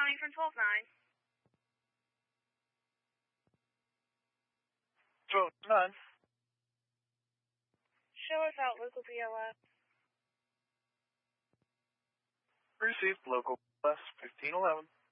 calling from 12-9. 12-9. Show us out, local BLS. Received local BLS 1511.